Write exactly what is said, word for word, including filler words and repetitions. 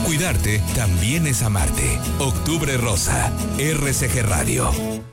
Cuidarte también es amarte. Octubre Rosa, R C G Radio.